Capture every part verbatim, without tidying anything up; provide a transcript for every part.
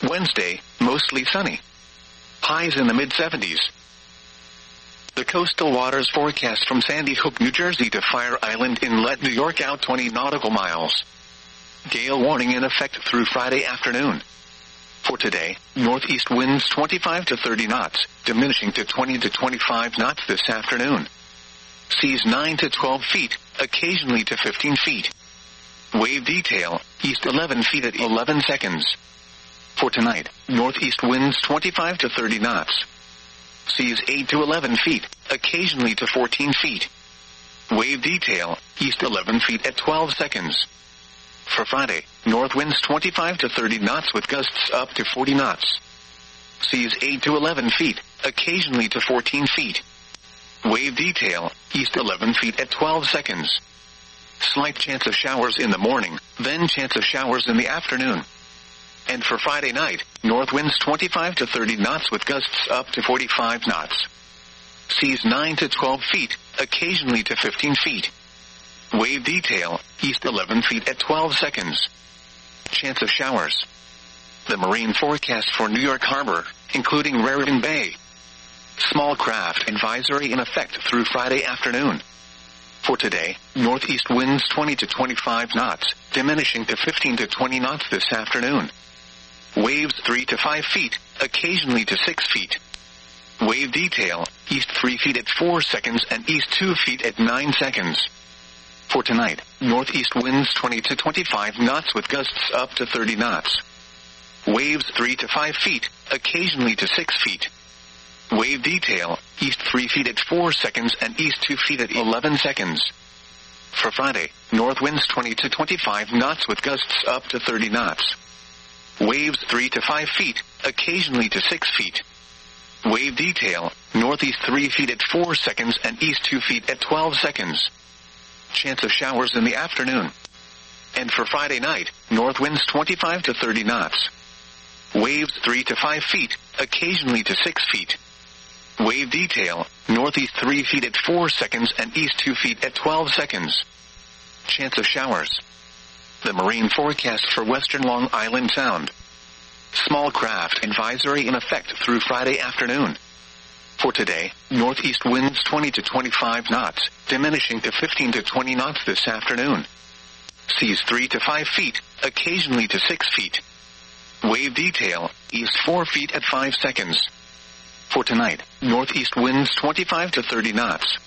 Wednesday, mostly sunny. Highs in the mid seventies. The coastal waters forecast from Sandy Hook, New Jersey to Fire Island Inlet, New York out twenty nautical miles. Gale warning in effect through Friday afternoon. For today, northeast winds twenty-five to thirty knots, diminishing to twenty to twenty-five knots this afternoon. Seas nine to twelve feet, occasionally to fifteen feet. Wave detail, east eleven feet at eleven seconds. For tonight, northeast winds twenty-five to thirty knots. Seas eight to eleven feet, occasionally to fourteen feet. Wave detail, east eleven feet at twelve seconds. For Friday, north winds twenty-five to thirty knots with gusts up to forty knots. Seas eight to eleven feet, occasionally to fourteen feet. Wave detail, east eleven feet at twelve seconds. Slight chance of showers in the morning, then chance of showers in the afternoon. And for Friday night, north winds twenty-five to thirty knots with gusts up to forty-five knots. Seas nine to twelve feet, occasionally to fifteen feet. Wave detail, east eleven feet at twelve seconds. Chance of showers. The marine forecast for New York Harbor, including Raritan Bay. Small craft advisory in effect through Friday afternoon. For today, northeast winds twenty to twenty-five knots, diminishing to fifteen to twenty knots this afternoon. Waves three to five feet, occasionally to six feet. Wave detail, east three feet at four seconds and east two feet at nine seconds. For tonight, northeast winds twenty to twenty-five knots with gusts up to thirty knots. Waves three to five feet, occasionally to six feet. Wave detail, east three feet at four seconds and east two feet at eleven seconds. For Friday, north winds twenty to twenty-five knots with gusts up to thirty knots. Waves three to five feet, occasionally to six feet. Wave detail, northeast three feet at four seconds and east two feet at twelve seconds. Chance of showers in the afternoon. And for Friday night, north winds twenty-five to thirty knots. Waves three to five feet, occasionally to six feet. Wave detail, northeast three feet at four seconds and east two feet at twelve seconds. Chance of showers. The marine forecast for western Long Island Sound. Small craft advisory in effect through Friday afternoon. For today, northeast winds twenty to twenty-five knots, diminishing to fifteen to twenty knots this afternoon. Seas three to five feet, occasionally to six feet. Wave detail, east four feet at five seconds. For tonight, northeast winds twenty-five to thirty knots.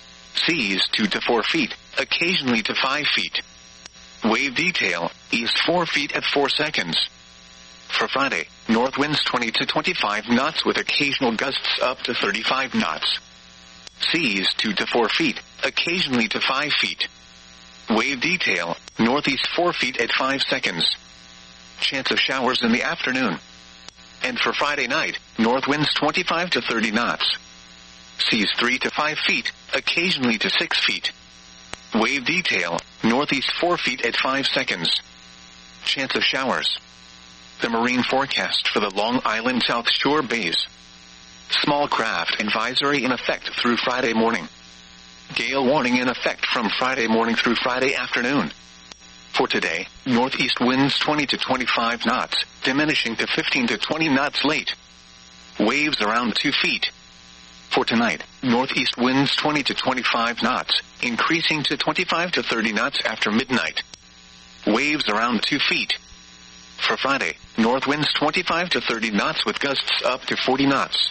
Seas two to four feet, occasionally to five feet. Wave detail, east four feet at four seconds. For Friday, north winds twenty to twenty-five knots with occasional gusts up to thirty-five knots. Seas two to four feet, occasionally to five feet. Wave detail, northeast four feet at five seconds. Chance of showers in the afternoon. And for Friday night, north winds twenty-five to thirty knots. Seas three to five feet, occasionally to six feet. Wave detail, northeast four feet at five seconds. Chance of showers. The marine forecast for the Long Island South Shore bays. Small craft advisory in effect through Friday morning. Gale warning in effect from Friday morning through Friday afternoon. For today, northeast winds twenty to twenty-five knots, diminishing to fifteen to twenty knots late. Waves around two feet. For tonight, northeast winds twenty to twenty-five knots, increasing to twenty-five to thirty knots after midnight. Waves around two feet. For Friday, north winds twenty-five to thirty knots with gusts up to forty knots.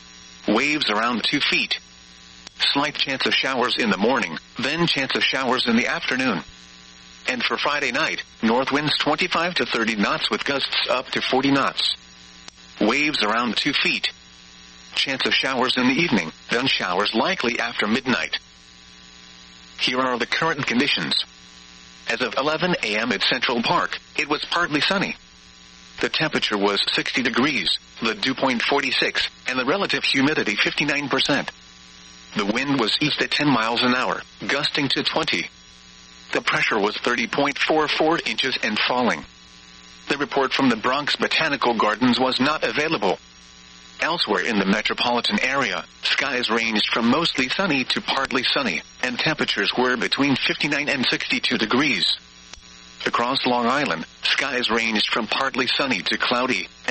Waves around two feet. Slight chance of showers in the morning, then chance of showers in the afternoon. And for Friday night, north winds twenty-five to thirty knots with gusts up to forty knots. Waves around two feet. Chance of showers in the evening, then showers likely after midnight. Here are the current conditions. As of eleven a m at Central Park, it was partly sunny. The temperature was sixty degrees, the dew point forty-six, and the relative humidity fifty-nine percent. The wind was east at ten miles an hour, gusting to twenty. The pressure was thirty point four four inches and falling. The report from the Bronx Botanical Gardens was not available. Elsewhere in the metropolitan area, skies ranged from mostly sunny to partly sunny, and temperatures were between fifty-nine and sixty-two degrees. Across Long Island, skies ranged from partly sunny to cloudy,